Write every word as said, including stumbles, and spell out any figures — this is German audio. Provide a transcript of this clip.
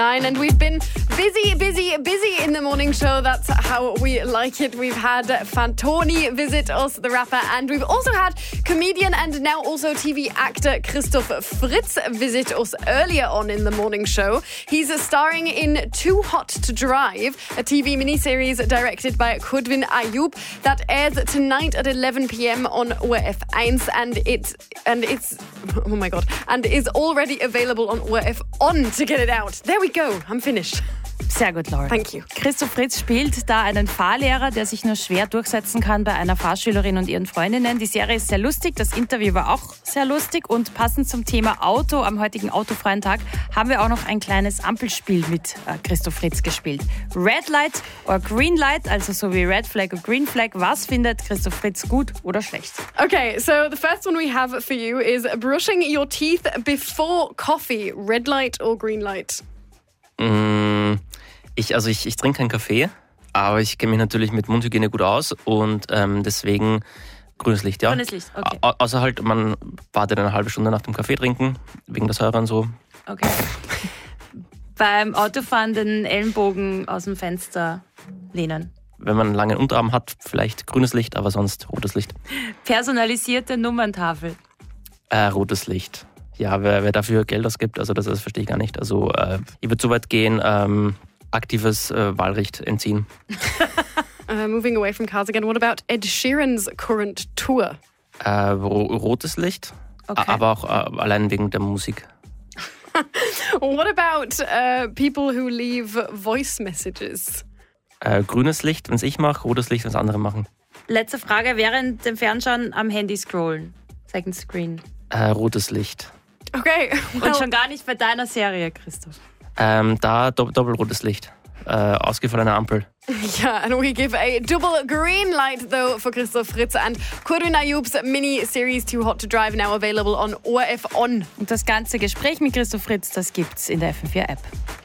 And we've been busy, busy, busy in the morning show. That's how we like it. We've had Fantoni visit us, the rapper, and we've also had comedian and now also T V actor Christoph Fritz visit us earlier on in the morning show. He's starring in Too Hot to Drive, a T V miniseries directed by Kudwin Ayub that airs tonight at eleven p.m. on O R F eins, and it's and it's oh my god, and is already available on O R F On to get it out. There we go, I'm finished. Sehr gut, Laura. Thank you. Christoph Fritz spielt da einen Fahrlehrer, der sich nur schwer durchsetzen kann bei einer Fahrschülerin und ihren Freundinnen. Die Serie ist sehr lustig, das Interview war auch sehr lustig und passend zum Thema Auto am heutigen autofreien Tag haben wir auch noch ein kleines Ampelspiel mit äh, Christoph Fritz gespielt. Red Light or Green Light, also so wie Red Flag und Green Flag. Was findet Christoph Fritz gut oder schlecht? Okay, so the first one we have for you is brushing your teeth before coffee. Red light or green light? Mm, ich, also ich, ich trinke keinen Kaffee, aber ich kenne mich natürlich mit Mundhygiene gut aus und ähm, deswegen grünes Licht, ja. Grünes Licht, okay. Au- außer halt, man wartet eine halbe Stunde nach dem Kaffee trinken, wegen der Säure und so. Okay. Beim Autofahren den Ellenbogen aus dem Fenster lehnen. Wenn man einen langen Unterarm hat, vielleicht grünes Licht, aber sonst rotes Licht. Personalisierte Nummerntafel. Äh, rotes Licht. Ja, wer, wer dafür Geld ausgibt, also das, das verstehe ich gar nicht. Also äh, ich würde so weit gehen, ähm, aktives äh, Wahlrecht entziehen. Uh, moving away from cars again, what about Ed Sheeran's current tour? Äh, ro- rotes Licht, Okay. a- aber auch äh, allein wegen der Musik. What about uh, people who leave voice messages? Äh, grünes Licht, wenn es ich mache, rotes Licht, wenn es andere machen. Letzte Frage, während dem Fernschauen am Handy scrollen. Second Screen. Äh, rotes Licht. Okay, well, Und schon gar nicht bei deiner Serie, Christoph. Ähm, da dopp- doppelrotes Licht. Äh, ausgefallene Ampel. yeah, and we give a double green light though for Christoph Fritz and Kudwin Ayub's mini-series Too Hot to Drive now available on O R F On. Und das ganze Gespräch mit Christoph Fritz, das gibt's in der F M vier App.